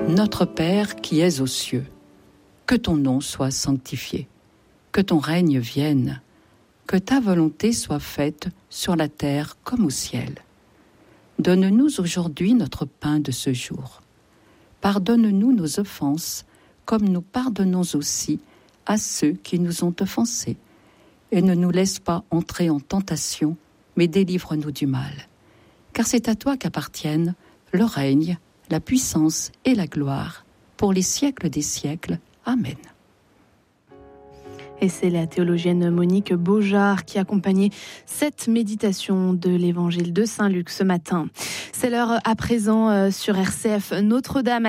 Notre Père qui es aux cieux, que ton nom soit sanctifié, que ton règne vienne, que ta volonté soit faite sur la terre comme au ciel. Donne-nous aujourd'hui notre pain de ce jour. Pardonne-nous nos offenses, comme nous pardonnons aussi à ceux qui nous ont offensés. Et ne nous laisse pas entrer en tentation, mais délivre-nous du mal. Car c'est à toi qu'appartiennent le règne, la puissance et la gloire, pour les siècles des siècles. Amen. Et c'est la théologienne Monique Beaujard qui accompagnait cette méditation de l'évangile de Saint-Luc ce matin. C'est l'heure à présent sur RCF Notre-Dame à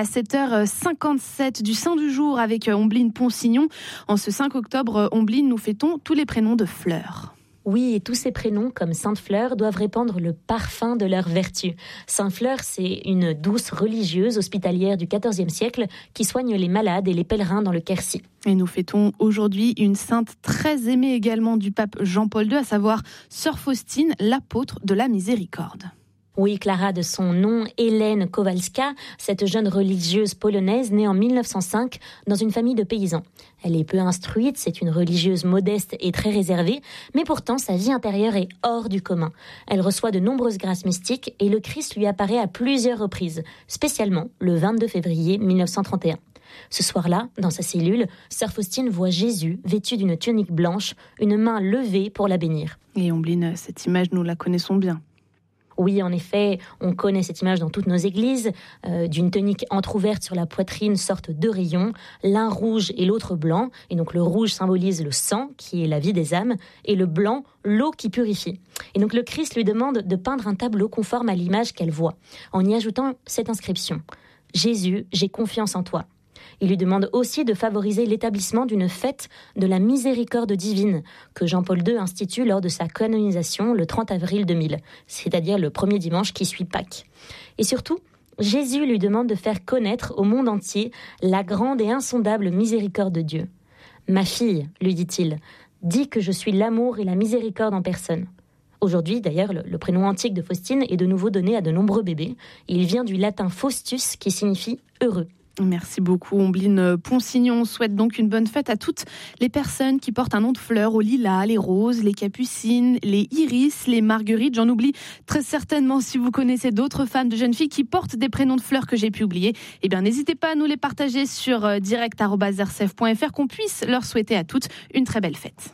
7h57 du Saint du jour avec Ombline Ponsignon. En ce 5 octobre, Ombline, nous fêtons tous les prénoms de fleurs. Oui, et tous ces prénoms, comme Sainte Fleur, doivent répandre le parfum de leur vertu. Sainte Fleur, c'est une douce religieuse hospitalière du XIVe siècle qui soigne les malades et les pèlerins dans le Quercy. Et nous fêtons aujourd'hui une sainte très aimée également du pape Jean-Paul II, à savoir Sœur Faustine, l'apôtre de la miséricorde. Oui, Clara, de son nom, Hélène Kowalska, cette jeune religieuse polonaise née en 1905 dans une famille de paysans. Elle est peu instruite, c'est une religieuse modeste et très réservée, mais pourtant sa vie intérieure est hors du commun. Elle reçoit de nombreuses grâces mystiques et le Christ lui apparaît à plusieurs reprises, spécialement le 22 février 1931. Ce soir-là, dans sa cellule, Sœur Faustine voit Jésus vêtu d'une tunique blanche, une main levée pour la bénir. Et Ombline, cette image, nous la connaissons bien. Oui, en effet, on connaît cette image dans toutes nos églises, d'une tunique entrouverte sur la poitrine sortent deux rayons, l'un rouge et l'autre blanc, et donc le rouge symbolise le sang, qui est la vie des âmes, et le blanc, l'eau qui purifie. Et donc le Christ lui demande de peindre un tableau conforme à l'image qu'elle voit, en y ajoutant cette inscription « Jésus, j'ai confiance en toi ». Il lui demande aussi de favoriser l'établissement d'une fête de la miséricorde divine que Jean-Paul II institue lors de sa canonisation le 30 avril 2000, c'est-à-dire le premier dimanche qui suit Pâques. Et surtout, Jésus lui demande de faire connaître au monde entier la grande et insondable miséricorde de Dieu. « Ma fille, lui dit-il, dis que je suis l'amour et la miséricorde en personne. » Aujourd'hui, d'ailleurs, le prénom antique de Faustine est de nouveau donné à de nombreux bébés. Il vient du latin Faustus qui signifie « heureux ». Merci beaucoup Ombline Ponsignon. On souhaite donc une bonne fête à toutes les personnes qui portent un nom de fleurs, aux lilas, les roses, les capucines, les iris, les marguerites. J'en oublie très certainement. Si vous connaissez d'autres femmes, de jeunes filles qui portent des prénoms de fleurs que j'ai pu oublier, eh bien n'hésitez pas à nous les partager sur direct@rcf.fr, qu'on puisse leur souhaiter à toutes une très belle fête.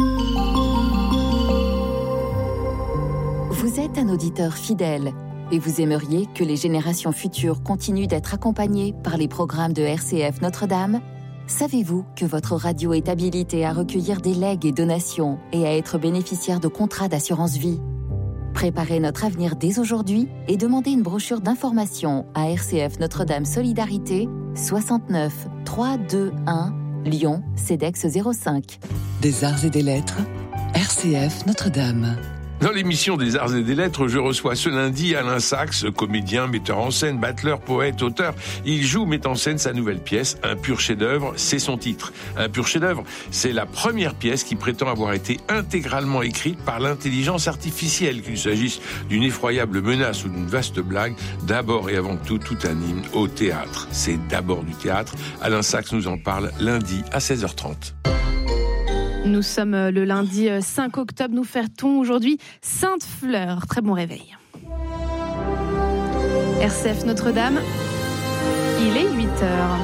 Vous êtes un auditeur fidèle et vous aimeriez que les générations futures continuent d'être accompagnées par les programmes de RCF Notre-Dame ? Savez-vous que votre radio est habilitée à recueillir des legs et donations et à être bénéficiaire de contrats d'assurance vie ? Préparez notre avenir dès aujourd'hui et demandez une brochure d'information à RCF Notre-Dame Solidarité, 69 321 Lyon, CEDEX 05. Des arts et des lettres, RCF Notre-Dame. Dans l'émission des Arts et des Lettres, je reçois ce lundi Alain Sachs, comédien, metteur en scène, battleur, poète, auteur. Il joue, met en scène sa nouvelle pièce, Un pur chef-d'œuvre, c'est son titre. Un pur chef-d'œuvre, c'est la première pièce qui prétend avoir été intégralement écrite par l'intelligence artificielle, qu'il s'agisse d'une effroyable menace ou d'une vaste blague. D'abord et avant tout un hymne au théâtre. C'est d'abord du théâtre. Alain Sachs nous en parle lundi à 16h30. Nous sommes le lundi 5 octobre, nous fêtons aujourd'hui Sainte Fleur. Très bon réveil. RCF Notre-Dame, il est 8h.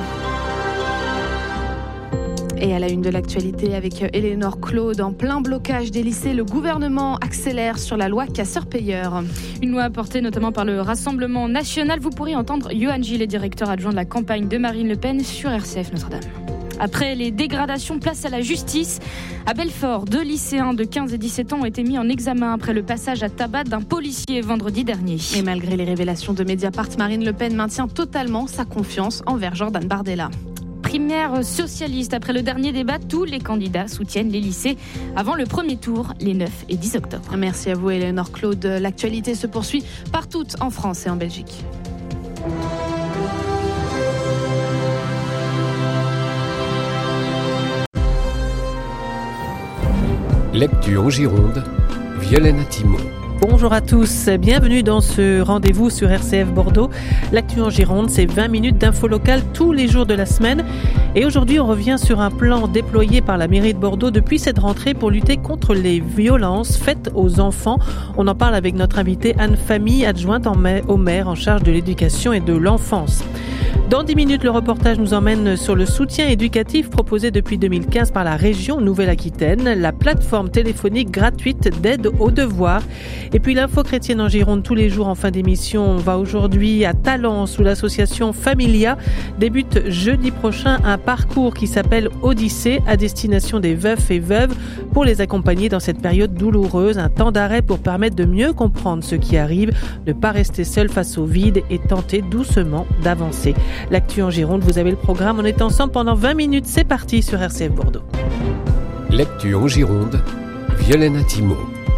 Et à la une de l'actualité avec Éléonore Claude, en plein blocage des lycées, le gouvernement accélère sur la loi casseurs-payeurs. Une loi apportée notamment par le Rassemblement national. Vous pourrez entendre Johan Gillet, directeur adjoint de la campagne de Marine Le Pen sur RCF Notre-Dame. Après les dégradations, place à la justice. À Belfort, 2 lycéens de 15 et 17 ans ont été mis en examen après le passage à tabac d'un policier vendredi dernier. Et malgré les révélations de Mediapart, Marine Le Pen maintient totalement sa confiance envers Jordan Bardella. Primaire socialiste. Après le dernier débat, tous les candidats soutiennent les lycées avant le premier tour, les 9 et 10 octobre. Merci à vous, Éléonore Claude. L'actualité se poursuit partout en France et en Belgique. Lecture en Gironde, Violaine Atimo. Bonjour à tous, bienvenue dans ce rendez-vous sur RCF Bordeaux. L'actu en Gironde, c'est 20 minutes d'infos locales tous les jours de la semaine. Et aujourd'hui, on revient sur un plan déployé par la mairie de Bordeaux depuis cette rentrée pour lutter contre les violences faites aux enfants. On en parle avec notre invitée Anne Famille, adjointe au maire en charge de l'éducation et de l'enfance. Dans 10 minutes, le reportage nous emmène sur le soutien éducatif proposé depuis 2015 par la région Nouvelle-Aquitaine, la plateforme téléphonique gratuite d'aide aux devoirs. Et puis l'info chrétienne en Gironde tous les jours en fin d'émission. On va aujourd'hui à Talence où l'association Familia débute jeudi prochain un parcours qui s'appelle Odyssée à destination des veufs et veuves pour les accompagner dans cette période douloureuse. Un temps d'arrêt pour permettre de mieux comprendre ce qui arrive, ne pas rester seul face au vide et tenter doucement d'avancer. L'actu en Gironde, vous avez le programme. On est ensemble pendant 20 minutes. C'est parti sur RCF Bordeaux. L'actu en Gironde, Violaine Attimo.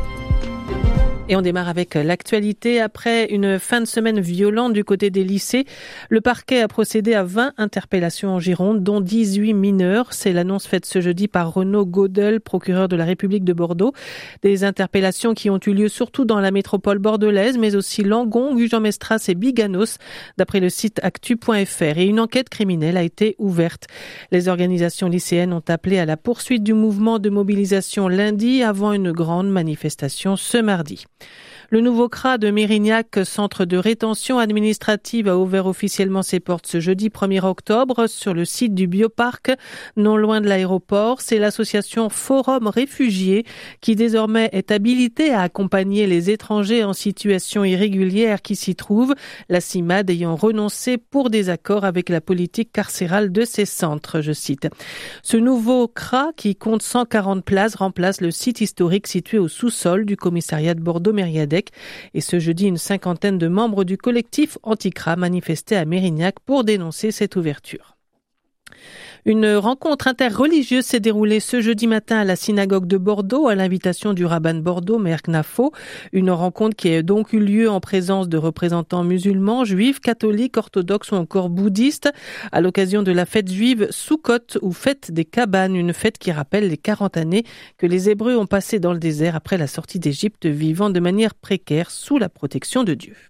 Et on démarre avec l'actualité. Après une fin de semaine violente du côté des lycées, le parquet a procédé à 20 interpellations en Gironde, dont 18 mineurs. C'est l'annonce faite ce jeudi par Renaud Gaudel, procureur de la République de Bordeaux. Des interpellations qui ont eu lieu surtout dans la métropole bordelaise, mais aussi Langon, Gujan-Mestras et Biganos, d'après le site actu.fr. Et une enquête criminelle a été ouverte. Les organisations lycéennes ont appelé à la poursuite du mouvement de mobilisation lundi avant une grande manifestation ce mardi. Le nouveau CRA de Mérignac, centre de rétention administrative, a ouvert officiellement ses portes ce jeudi 1er octobre sur le site du Bioparc, non loin de l'aéroport. C'est l'association Forum Réfugiés qui désormais est habilitée à accompagner les étrangers en situation irrégulière qui s'y trouvent, la CIMAD ayant renoncé pour désaccord avec la politique carcérale de ces centres, je cite. Ce nouveau CRA, qui compte 140 places, remplace le site historique situé au sous-sol du commissariat de Bordeaux-Mériadec. Et ce jeudi, une cinquantaine de membres du collectif Anti-CRA manifestaient à Mérignac pour dénoncer cette ouverture. Une rencontre interreligieuse s'est déroulée ce jeudi matin à la synagogue de Bordeaux à l'invitation du rabbin de Bordeaux, Meir Knafo. Une rencontre qui a donc eu lieu en présence de représentants musulmans, juifs, catholiques, orthodoxes ou encore bouddhistes à l'occasion de la fête juive Sukkot ou fête des cabanes, une fête qui rappelle les 40 années que les Hébreux ont passées dans le désert après la sortie d'Égypte, vivant de manière précaire sous la protection de Dieu.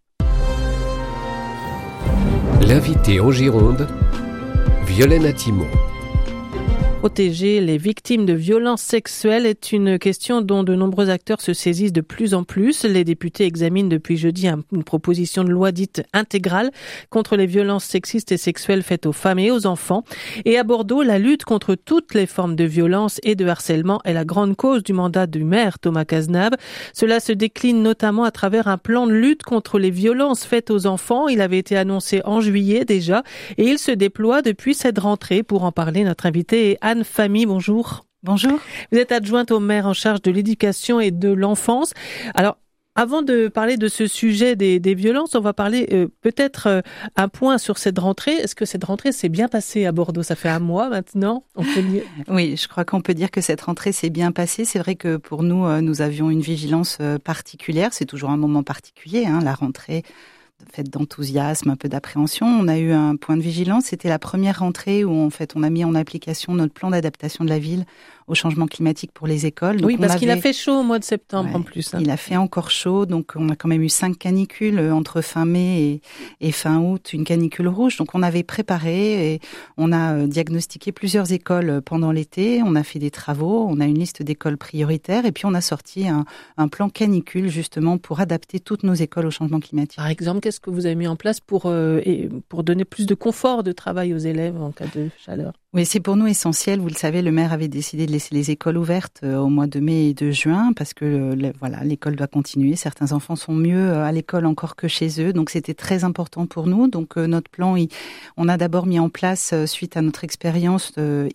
L'invité en Gironde, Violaine Attimo. Protéger les victimes de violences sexuelles est une question dont de nombreux acteurs se saisissent de plus en plus. Les députés examinent depuis jeudi une proposition de loi dite intégrale contre les violences sexistes et sexuelles faites aux femmes et aux enfants. Et à Bordeaux, la lutte contre toutes les formes de violence et de harcèlement est la grande cause du mandat du maire Thomas Cazenave. Cela se décline notamment à travers un plan de lutte contre les violences faites aux enfants. Il avait été annoncé en juillet déjà et il se déploie depuis cette rentrée. Pour en parler, notre invité est Anne Famille, bonjour. Bonjour. Vous êtes adjointe au maire en charge de l'éducation et de l'enfance. Alors, avant de parler de ce sujet des violences, on va parler peut-être un point sur cette rentrée. Est-ce que cette rentrée s'est bien passée à Bordeaux ? Ça fait un mois maintenant. Oui, je crois qu'on peut dire que cette rentrée s'est bien passée. C'est vrai que pour nous, nous avions une vigilance particulière. C'est toujours un moment particulier, la rentrée. Faite d'enthousiasme, un peu d'appréhension. On a eu un point de vigilance. C'était la première rentrée où en fait on a mis en application notre plan d'adaptation de la ville au changement climatique pour les écoles. Donc, oui, parce qu'il a fait chaud au mois de septembre en plus. Il a fait encore chaud, donc on a quand même eu 5 canicules entre fin mai et fin août, une canicule rouge. Donc on avait préparé et on a diagnostiqué plusieurs écoles pendant l'été. On a fait des travaux, on a une liste d'écoles prioritaires et puis on a sorti un plan canicule justement pour adapter toutes nos écoles au changement climatique. Par exemple, qu'est-ce que vous avez mis en place pour donner plus de confort de travail aux élèves en cas de chaleur ? Oui, c'est pour nous essentiel. Vous le savez, le maire avait décidé de laisser les écoles ouvertes au mois de mai et de juin parce que l'école doit continuer. Certains enfants sont mieux à l'école encore que chez eux. Donc, c'était très important pour nous. Donc, notre plan, on a d'abord mis en place, suite à notre expérience,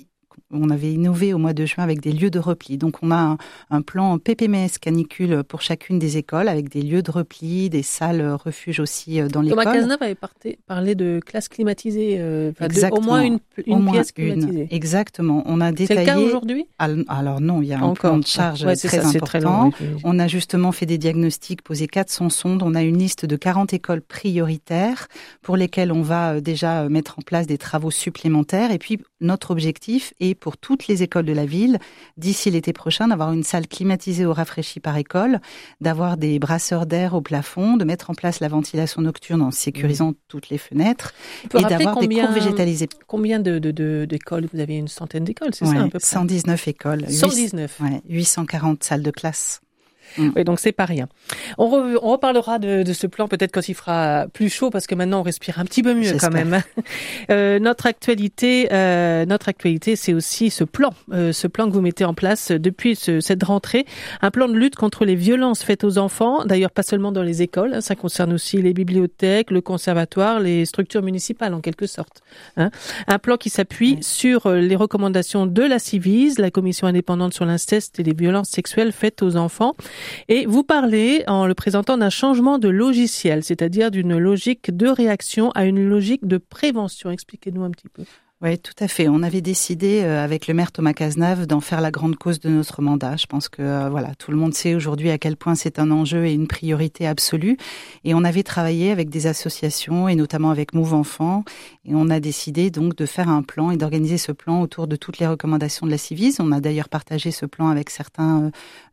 on avait innové au mois de juin avec des lieux de repli. Donc, on a un plan PPMS canicule pour chacune des écoles avec des lieux de repli, des salles refuges aussi dans l'école. Thomas Cazenave avait parlé de classes climatisées, au moins une pièce climatisée. Exactement. On a détaillé. C'est le cas aujourd'hui ? Alors non, il y a un plan de charge très important. Très long, on a justement fait des diagnostics, posé 400 sondes. On a une liste de 40 écoles prioritaires pour lesquelles on va déjà mettre en place des travaux supplémentaires. Et puis, notre objectif est pour toutes les écoles de la ville, d'ici l'été prochain, d'avoir une salle climatisée ou rafraîchie par école, d'avoir des brasseurs d'air au plafond, de mettre en place la ventilation nocturne en sécurisant toutes les fenêtres et d'avoir des cours végétalisés. Combien d'écoles? Vous avez une centaine d'écoles, c'est ça à peu près? 119 écoles. 119. 840 salles de classe. Oui, donc c'est pas rien. On reparlera de ce plan peut-être quand il fera plus chaud, parce que maintenant on respire un petit peu mieux quand même. Notre actualité, c'est aussi ce plan que vous mettez en place depuis cette rentrée, un plan de lutte contre les violences faites aux enfants. D'ailleurs, pas seulement dans les écoles, ça concerne aussi les bibliothèques, le conservatoire, les structures municipales en quelque sorte. Un plan qui s'appuie sur les recommandations de la Ciivise, la commission indépendante sur l'inceste et les violences sexuelles faites aux enfants. Et vous parlez, en le présentant, d'un changement de logiciel, c'est-à-dire d'une logique de réaction à une logique de prévention. Expliquez-nous un petit peu. Oui, tout à fait. On avait décidé avec le maire Thomas Cazenave d'en faire la grande cause de notre mandat. Je pense que tout le monde sait aujourd'hui à quel point c'est un enjeu et une priorité absolue. Et on avait travaillé avec des associations et notamment avec Move Enfants. Et on a décidé donc de faire un plan et d'organiser ce plan autour de toutes les recommandations de la Ciivise. On a d'ailleurs partagé ce plan avec certains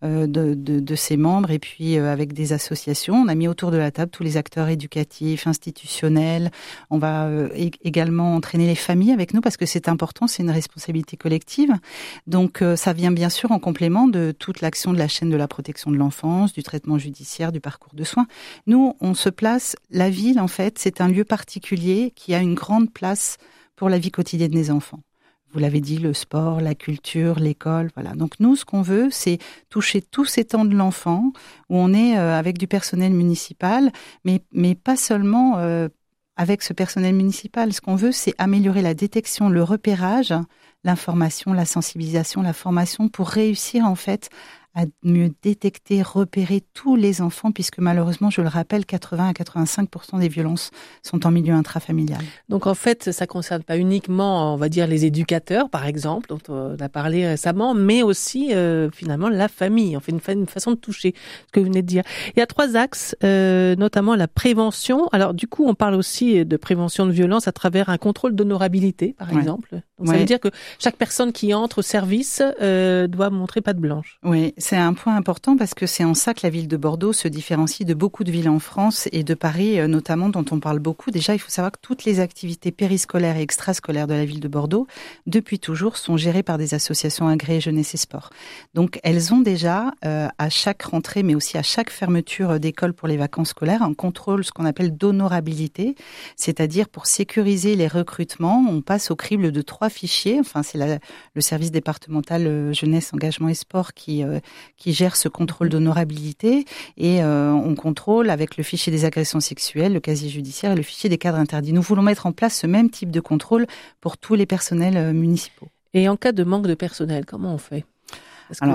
de ses membres et puis avec des associations. On a mis autour de la table tous les acteurs éducatifs, institutionnels. On va également entraîner les familles avec nous parce que c'est important, c'est une responsabilité collective. Donc ça vient bien sûr en complément de toute l'action de la chaîne de la protection de l'enfance, du traitement judiciaire, du parcours de soins. Nous, on se place, la ville en fait, c'est un lieu particulier qui a une grande place pour la vie quotidienne des enfants. Vous l'avez dit, le sport, la culture, l'école, voilà. Donc nous, ce qu'on veut, c'est toucher tous ces temps de l'enfant où on est avec du personnel municipal, mais pas seulement avec ce personnel municipal. Ce qu'on veut, c'est améliorer la détection, le repérage, l'information, la sensibilisation, la formation pour réussir en fait à mieux détecter, repérer tous les enfants, puisque malheureusement, je le rappelle, 80 à 85% des violences sont en milieu intrafamilial. Donc en fait, ça concerne pas uniquement, on va dire, les éducateurs, par exemple, dont on a parlé récemment, mais aussi finalement la famille. On fait une façon de toucher, ce que vous venez de dire. Il y a 3 axes, notamment la prévention. Alors du coup, on parle aussi de prévention de violence à travers un contrôle d'honorabilité, par exemple. Donc ça veut dire que chaque personne qui entre au service doit montrer patte blanche. Oui. C'est un point important parce que c'est en ça que la ville de Bordeaux se différencie de beaucoup de villes en France et de Paris notamment, dont on parle beaucoup. Déjà, il faut savoir que toutes les activités périscolaires et extrascolaires de la ville de Bordeaux, depuis toujours, sont gérées par des associations agréées jeunesse et sport. Donc, elles ont déjà, à chaque rentrée, mais aussi à chaque fermeture d'école pour les vacances scolaires, un contrôle, ce qu'on appelle d'honorabilité, c'est-à-dire pour sécuriser les recrutements, on passe au crible de 3 fichiers. Enfin, c'est le service départemental jeunesse, engagement et sport qui gère ce contrôle d'honorabilité et on contrôle avec le fichier des agressions sexuelles, le casier judiciaire et le fichier des cadres interdits. Nous voulons mettre en place ce même type de contrôle pour tous les personnels municipaux. Et en cas de manque de personnel, comment on fait? Alors,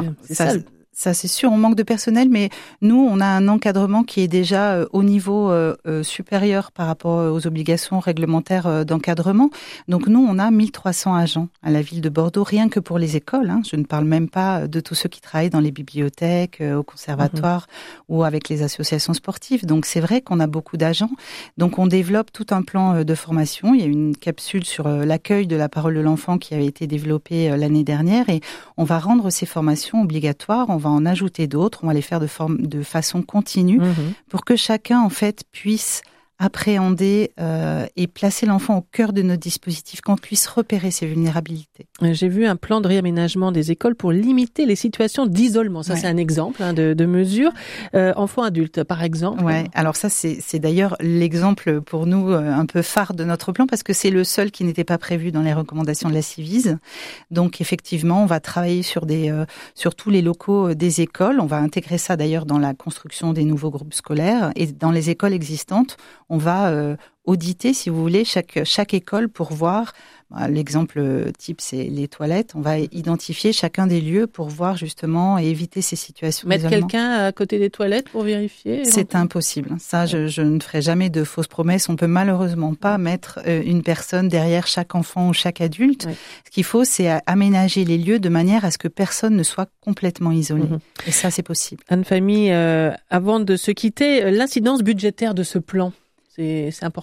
ça, c'est sûr, on manque de personnel, mais nous, on a un encadrement qui est déjà au niveau supérieur par rapport aux obligations réglementaires d'encadrement. Donc nous, on a 1300 agents à la ville de Bordeaux, rien que pour les écoles. Je ne parle même pas de tous ceux qui travaillent dans les bibliothèques, au conservatoire ou avec les associations sportives. Donc c'est vrai qu'on a beaucoup d'agents. Donc on développe tout un plan de formation. Il y a une capsule sur l'accueil de la parole de l'enfant qui avait été développée l'année dernière et on va rendre ces formations obligatoires. On va en ajouter d'autres, on va les faire de façon continue pour que chacun en fait puisse appréhender et placer l'enfant au cœur de notre dispositif, qu'on puisse repérer ses vulnérabilités. J'ai vu un plan de réaménagement des écoles pour limiter les situations d'isolement. Ça, c'est un exemple de mesure. Enfants-adultes, par exemple. Ouais. Alors ça, c'est d'ailleurs l'exemple pour nous un peu phare de notre plan parce que c'est le seul qui n'était pas prévu dans les recommandations de la Ciivise. Donc effectivement, on va travailler sur tous les locaux des écoles. On va intégrer ça d'ailleurs dans la construction des nouveaux groupes scolaires et dans les écoles existantes. On va auditer, si vous voulez, chaque école pour voir. L'exemple type, c'est les toilettes. On va identifier chacun des lieux pour voir justement et éviter ces situations d'isolement. Mettre quelqu'un à côté des toilettes pour vérifier? C'est impossible. Ça, je ne ferai jamais de fausses promesses. On peut malheureusement pas mettre une personne derrière chaque enfant ou chaque adulte. Ce qu'il faut, c'est aménager les lieux de manière à ce que personne ne soit complètement isolé. Et ça, c'est possible. Anne-Famille, avant de se quitter, l'incidence budgétaire de ce plan, c'est important.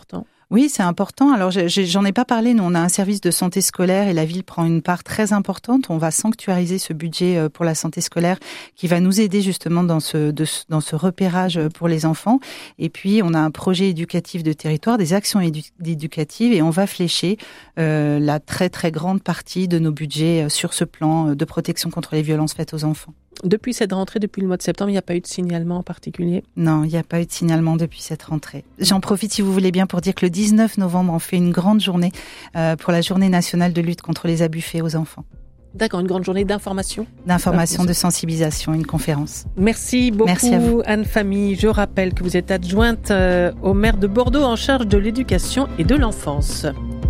Oui, c'est important. Alors, j'en ai pas parlé. Nous, on a un service de santé scolaire et la ville prend une part très importante. On va sanctuariser ce budget pour la santé scolaire qui va nous aider justement dans ce repérage pour les enfants. Et puis, on a un projet éducatif de territoire, des actions éducatives et on va flécher la très, très grande partie de nos budgets sur ce plan de protection contre les violences faites aux enfants. Depuis cette rentrée, depuis le mois de septembre, il n'y a pas eu de signalement en particulier? Non, il n'y a pas eu de signalement depuis cette rentrée. J'en profite, si vous voulez bien, pour dire que le 19 novembre, on fait une grande journée pour la journée nationale de lutte contre les abus faits aux enfants. D'accord, une grande journée d'information. D'information, de sensibilisation, une conférence. Merci beaucoup. Merci à vous. Anne Famille. Je rappelle que vous êtes adjointe au maire de Bordeaux en charge de l'éducation et de l'enfance.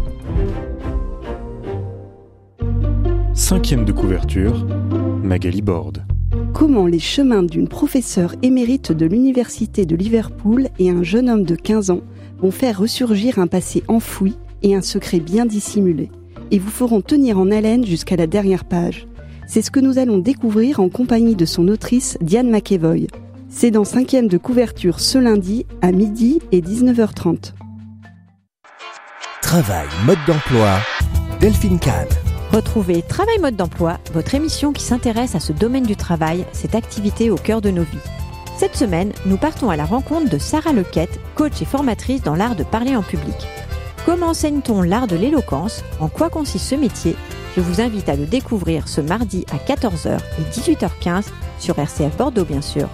5e de couverture, Magali Borde. Comment les chemins d'une professeure émérite de l'université de Liverpool et un jeune homme de 15 ans vont faire ressurgir un passé enfoui et un secret bien dissimulé, et vous feront tenir en haleine jusqu'à la dernière page. C'est ce que nous allons découvrir en compagnie de son autrice Diane McEvoy. C'est dans 5e de couverture ce lundi à midi et 19h30. Travail, mode d'emploi, Delphine Kahn. Retrouvez Travail Mode d'Emploi, votre émission qui s'intéresse à ce domaine du travail, cette activité au cœur de nos vies. Cette semaine, nous partons à la rencontre de Sarah Lequette, coach et formatrice dans l'art de parler en public. Comment enseigne-t-on l'art de l'éloquence? En quoi consiste ce métier? Je vous invite à le découvrir ce mardi à 14h et 18h15 sur RCF Bordeaux, bien sûr.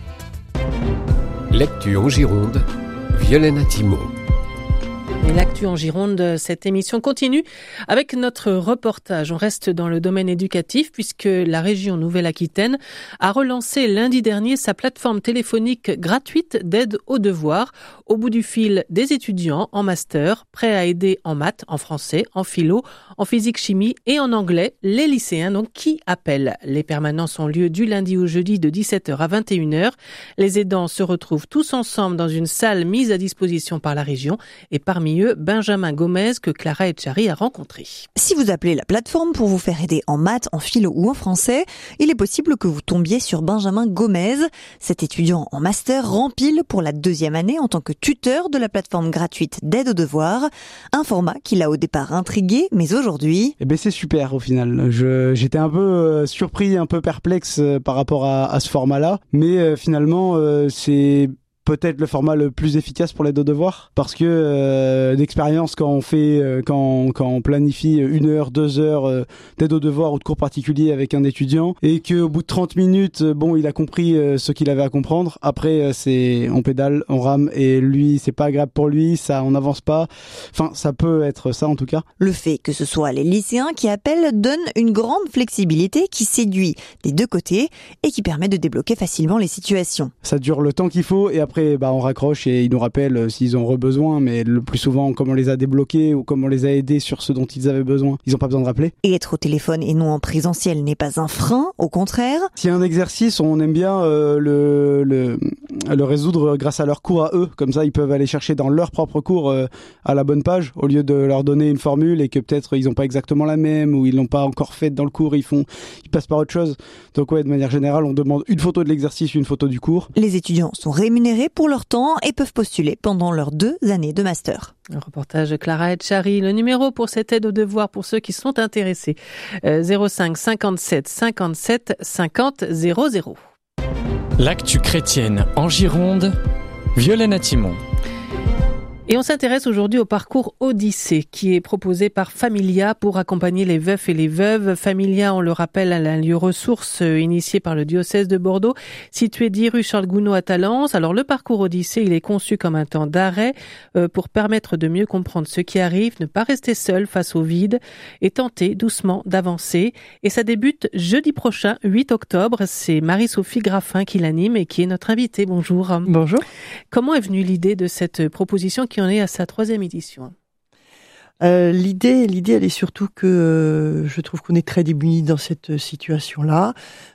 L'actu en Gironde, Violaine Atimon. Et l'actu en Gironde, cette émission continue avec notre reportage. On reste dans le domaine éducatif puisque la région Nouvelle-Aquitaine a relancé lundi dernier sa plateforme téléphonique gratuite d'aide aux devoirs. Au bout du fil, des étudiants en master prêts à aider en maths, en français, en philo, en physique-chimie et en anglais, les lycéens donc qui appellent. Les permanences ont lieu du lundi au jeudi de 17h à 21h. Les aidants se retrouvent tous ensemble dans une salle mise à disposition par la région et parmi eux, Benjamin Gomez que Clara Etchari a rencontré. Si vous appelez la plateforme pour vous faire aider en maths, en philo ou en français, il est possible que vous tombiez sur Benjamin Gomez. Cet étudiant en master rempile pour la 2e année en tant que tuteur de la plateforme gratuite d'aide aux devoirs. Un format qui l'a au départ intrigué, mais aujourd'hui... c'est super au final. J'étais un peu surpris, un peu perplexe par rapport à ce format-là. Mais finalement, c'est... peut-être le format le plus efficace pour l'aide aux devoirs parce que d'expérience quand on planifie 1 heure, 2 heures d'aide aux devoirs ou de cours particuliers avec un étudiant et qu'au bout de 30 minutes il a compris ce qu'il avait à comprendre, après on pédale, on rame et lui c'est pas agréable pour lui, ça on n'avance pas, enfin ça peut être ça en tout cas. Le fait que ce soit les lycéens qui appellent donne une grande flexibilité qui séduit des deux côtés et qui permet de débloquer facilement les situations. Ça dure le temps qu'il faut et après on raccroche et ils nous rappellent s'ils ont besoin, mais le plus souvent comme on les a débloqués ou comme on les a aidés sur ce dont ils avaient besoin, ils n'ont pas besoin de rappeler. Et être au téléphone et non en présentiel n'est pas un frein, au contraire. S'il y a un exercice, on aime bien le résoudre grâce à leur cours à eux, comme ça ils peuvent aller chercher dans leur propre cours à la bonne page, au lieu de leur donner une formule et que peut-être ils n'ont pas exactement la même ou ils l'ont pas encore faite dans le cours, ils passent par autre chose. Donc de manière générale, on demande une photo de l'exercice, une photo du cours. Les étudiants sont rémunérés pour leur temps et peuvent postuler pendant leurs 2 années de master. Un reportage de Clara Etchari. Le numéro pour cette aide aux devoirs pour ceux qui sont intéressés, 05 57 57 50 00. L'actu chrétienne en Gironde, Violaine Atimon. Et on s'intéresse aujourd'hui au parcours Odyssée qui est proposé par Familia pour accompagner les veufs et les veuves. Familia, on le rappelle, est un lieu ressource initié par le diocèse de Bordeaux, situé 10 rue Charles Gounod à Talence. Alors le parcours Odyssée, il est conçu comme un temps d'arrêt pour permettre de mieux comprendre ce qui arrive, ne pas rester seul face au vide et tenter doucement d'avancer. Et ça débute jeudi prochain, 8 octobre. C'est Marie-Sophie Graffin qui l'anime et qui est notre invitée. Bonjour. Bonjour. Comment est venue l'idée de cette proposition qui en est à sa 3e édition? L'idée, elle est surtout que je trouve qu'on est très démunis dans cette situation-là.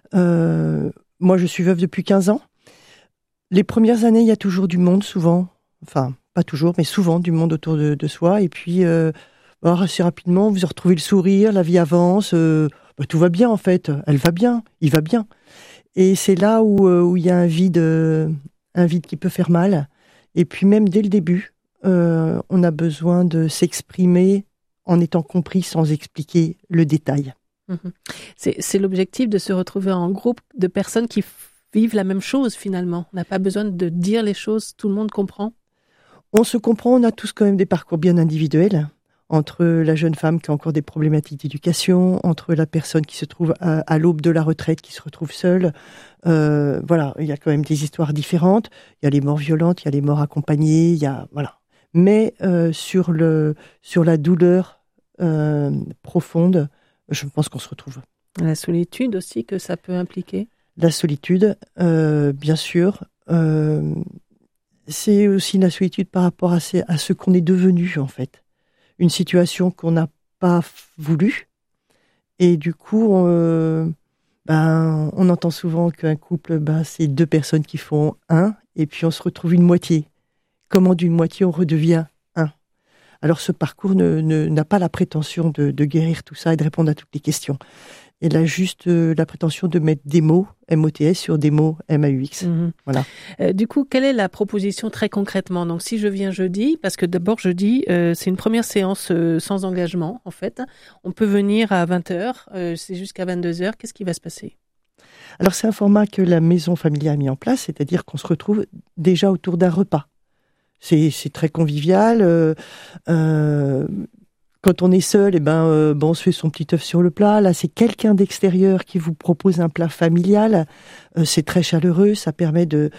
Moi, je suis veuve depuis 15 ans. Les premières années, il y a toujours du monde, souvent. Enfin, pas toujours, mais souvent du monde autour de soi. Et puis, assez rapidement, vous retrouvez le sourire, la vie avance. Tout va bien, en fait. Elle va bien, il va bien. Et c'est là où il y a un vide qui peut faire mal. Et puis même dès le début, on a besoin de s'exprimer en étant compris sans expliquer le détail. C'est l'objectif de se retrouver en groupe de personnes qui vivent la même chose finalement. On n'a pas besoin de dire les choses, tout le monde comprend. On se comprend, on a tous quand même des parcours bien individuels, entre la jeune femme qui a encore des problématiques d'éducation, entre la personne qui se trouve à l'aube de la retraite, qui se retrouve seule. Voilà, il y a quand même des histoires différentes. Il y a les morts violentes, il y a les morts accompagnées, voilà. Mais sur la douleur profonde, je pense qu'on se retrouve. La solitude aussi que ça peut impliquer. La solitude, bien sûr. C'est aussi la solitude par rapport à ce qu'on est devenu, en fait. Une situation qu'on n'a pas voulu. Et du coup, on entend souvent qu'un couple, c'est 2 personnes qui font un, et puis on se retrouve une moitié. Comment d'une moitié on redevient un? Alors ce parcours n'a pas la prétention de guérir tout ça et de répondre à toutes les questions. Il a juste la prétention de mettre des mots MOTS sur des mots MAUX. Voilà. Du coup, quelle est la proposition très concrètement? Donc, si je viens jeudi, parce que d'abord jeudi, c'est une première séance sans engagement, en fait. On peut venir à 20h, c'est jusqu'à 22h. Qu'est-ce qui va se passer? Alors, c'est un format que la maison familiale a mis en place, c'est-à-dire qu'on se retrouve déjà autour d'un repas. C'est très convivial. Quand on est seul, on se fait son petit œuf sur le plat. Là, c'est quelqu'un d'extérieur qui vous propose un plat familial. C'est très chaleureux. Ça permet de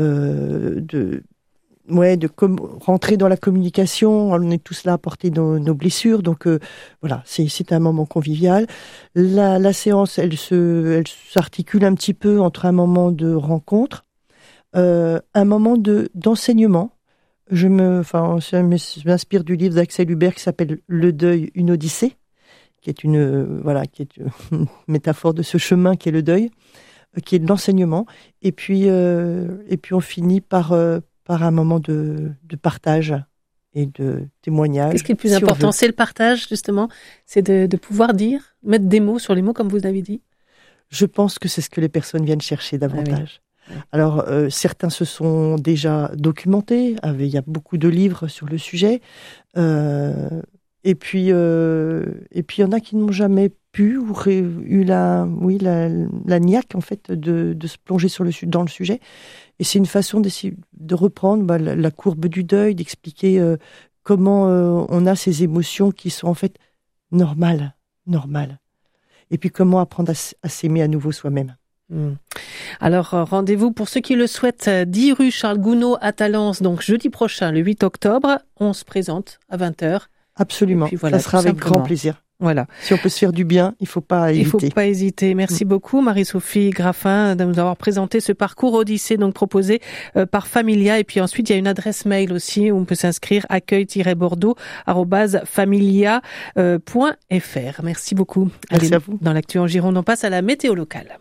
rentrer dans la communication. On est tous là à porter nos blessures. Donc, voilà, c'est un moment convivial. La séance, elle s'articule un petit peu entre un moment de rencontre, un moment d'enseignement. Je m'inspire du livre d'Axel Hubert qui s'appelle Le deuil, une odyssée, qui est une métaphore de ce chemin qui est le deuil, qui est de l'enseignement. Et puis on finit par un moment de partage et de témoignage. Qu'est-ce qui est le plus important? C'est le partage, justement. C'est de pouvoir dire, mettre des mots sur les mots, comme vous l'avez dit. Je pense que c'est ce que les personnes viennent chercher davantage. Alors, certains se sont déjà documentés. Il y a beaucoup de livres sur le sujet. Et puis, il y en a qui n'ont jamais pu ou eu la niaque, en fait, de se plonger dans le sujet. Et c'est une façon d'essayer de reprendre la courbe du deuil, d'expliquer comment on a ces émotions qui sont, en fait, normales. Et puis, comment apprendre à s'aimer à nouveau soi-même. Alors, rendez-vous pour ceux qui le souhaitent, 10 rue Charles Gounod à Talence, donc jeudi prochain, le 8 octobre. On se présente à 20h. Absolument, voilà, ça sera avec grand plaisir. Voilà. Si on peut se faire du bien, il ne faut pas hésiter. Il ne faut pas hésiter. Merci beaucoup, Marie-Sophie Graffin, de nous avoir présenté ce parcours Odyssée, donc proposé par Familia. Et puis ensuite, il y a une adresse mail aussi où on peut s'inscrire, accueil-bordeaux@familia.fr. Merci beaucoup. Merci à vous. Dans l'actu en Gironde, on passe à la météo locale.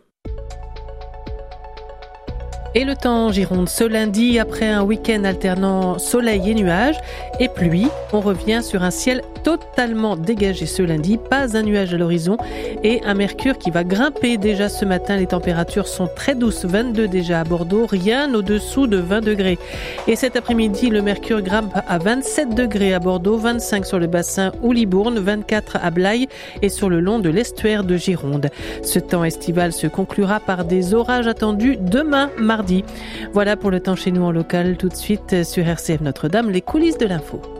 Et le temps en Gironde, ce lundi, après un week-end alternant soleil et nuages et pluie, on revient sur un ciel totalement dégagé ce lundi, pas un nuage à l'horizon et un mercure qui va grimper déjà ce matin. Les températures sont très douces, 22 déjà à Bordeaux, rien au-dessous de 20 degrés. Et cet après-midi, le mercure grimpe à 27 degrés à Bordeaux, 25 sur le bassin ou Libourne, 24 à Blaye et sur le long de l'estuaire de Gironde. Ce temps estival se conclura par des orages attendus demain, mardi. Voilà pour le temps chez nous en local. Tout de suite sur RCF Notre-Dame, les coulisses de l'info.